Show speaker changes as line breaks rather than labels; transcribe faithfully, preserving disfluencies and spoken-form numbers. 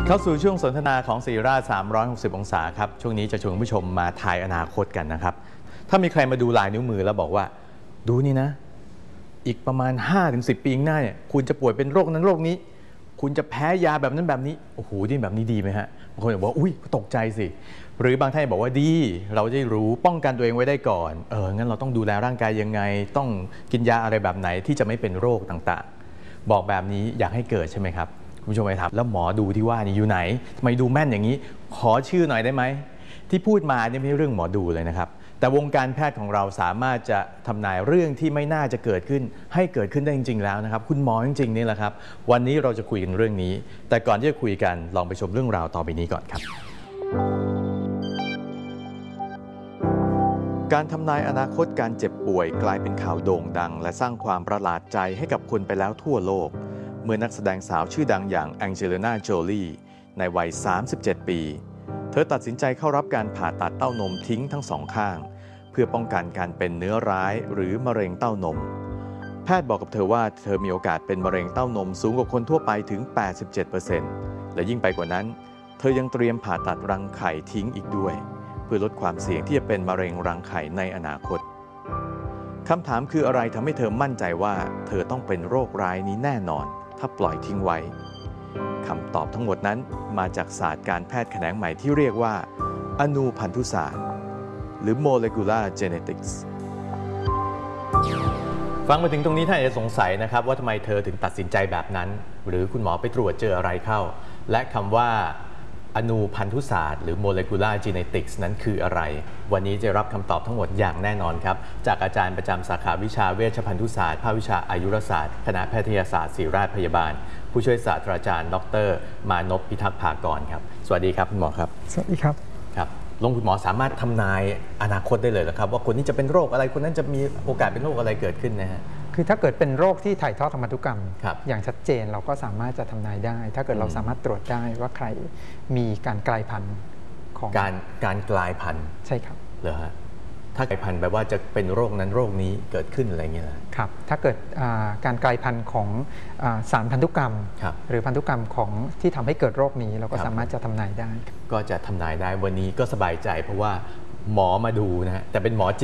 เข้าสู่ช่วงสนทนาของศิริราชสามร้อยหกสิบองศาครับช่วงนี้จะชวนผู้ชมมาทายอนาคตกันนะครับถ้ามีใครมาดูลายนิ้วมือแล้วบอกว่าดูนี่นะอีกประมาณ ห้าถึงสิบ ปีข้างหน้าเนี่ยคุณจะป่วยเป็นโรคนั้นโรคนี้คุณจะแพ้ยาแบบนั้นแบบนี้โอ้โหนี่แบบนี้ดีไหมฮะบางคนบอกว่าอุ้ยตกใจสิหรือบางท่านบอกว่าดีเราจะรู้ป้องกันตัวเองไว้ได้ก่อนเอองั้นเราต้องดูแลร่างกายยังไงต้องกินยาอะไรแบบไหนที่จะไม่เป็นโรคต่างๆบอกแบบนี้อยากให้เกิดใช่ไหมครับคุณผู้ชมไปถามแล้วหมอดูที่ว่านี่อยู่ไหนทำไมดูแม่นอย่างนี้ขอชื่อหน่อยได้ไหมที่พูดมาเนี่ยไม่ใช่เรื่องหมอดูเลยนะครับแต่วงการแพทย์ของเราสามารถจะทำนายเรื่องที่ไม่น่าจะเกิดขึ้นให้เกิดขึ้นได้จริงๆแล้วนะครับคุณหมอจริงๆนี่แหละครับวันนี้เราจะคุยกันเรื่องนี้แต่ก่อนที่จะคุยกันลองไปชมเรื่องราวต่อไปนี้ก่อนครับการทำนายอนาคตการเจ็บป่วยกลายเป็นข่าวโด่งดังและสร้างความประหลาดใจให้กับคนไปแล้วทั่วโลกเมื่อนักแสดงสาวชื่อดังอย่างแองเจลิน่าโจลีในวัยสามสิบเจ็ดปีเธอตัดสินใจเข้ารับการผ่าตัดเต้านมทิ้งทั้งสองข้างเพื่อป้องกันการเป็นเนื้อร้ายหรือมะเร็งเต้านมแพทย์บอกกับเธอว่าเธอมีโอกาสเป็นมะเร็งเต้านมสูงกว่าคนทั่วไปถึง แปดสิบเจ็ดเปอร์เซ็นต์ และยิ่งไปกว่านั้นเธอยังเตรียมผ่าตัดรังไข่ทิ้งอีกด้วยเพื่อลดความเสี่ยงที่จะเป็นมะเร็งรังไข่ในอนาคตคำถามคืออะไรทำให้เธอมั่นใจว่าเธอต้องเป็นโรคร้ายนี้แน่นอนถ้าปล่อยทิ้งไว้คำตอบทั้งหมดนั้นมาจากศาสตร์การแพทย์แขนงใหม่ที่เรียกว่าอนูพันธุศาสตร์หรือ molecular genetics ฟังมาถึงตรงนี้ท่านอาจจะสงสัยนะครับว่าทำไมเธอถึงตัดสินใจแบบนั้นหรือคุณหมอไปตรวจเจออะไรเข้าและคำว่าอนูพันธุศาสตร์หรือ molecular genetics นั้นคืออะไรวันนี้จะรับคำตอบทั้งหมดอย่างแน่นอนครับจากอาจารย์ประจำสาขาวิชาเวชพันธุศาสตร์ภาควิชาอายุรศาสตร์คณะแพทยศาสตร์ศิริราชพยาบาลผู้ช่วยศาสตราจารย์ดรมานพพิทักษ์ภากรครับสวัสดีครับคุณหมอครับ
สวัสดีครับ
ครับลงคุณหมอสามารถทำนายอนาคตได้เลยเหรอครับว่าคนนี้จะเป็นโรคอะไรคนนั้นจะมีโอกาสเป็นโรคอะไรเกิดขึ้นนะฮะ
คือถ้าเกิดเป็นโรคที่ถ่ายทอดทางพันธุกรรมอย่างชัดเจนเราก็สามารถจะทำนายได้ถ้าเกิดเราสามารถตรวจได้ว่าใครมีการกลายพันธุ์ของ
การการกลายพันธุ์
ใช่ครับ
เหรอฮะถ้ากลายพันธุ์แปลว่าจะเป็นโรคนั้นโรคนี้เกิดขึ้นอะไรเงี้ย
ครับถ้าเกิดการกลายพันธุ์ของสารพันธุกรรมหรือพันธุกรรมของที่ทำให้เกิดโรคนี้เราก็สามารถจะทำนายได้
ก็จะทำนายได้วันนี้ก็สบายใจเพราะว่าหมอมาดูนะฮะแต่เป็นหมอ